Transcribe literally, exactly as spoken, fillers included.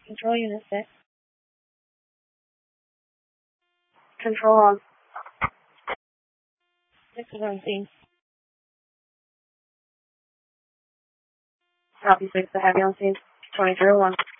Control unit six. Control on. Six is on scene. Copy six, I have you on scene. twenty zero one.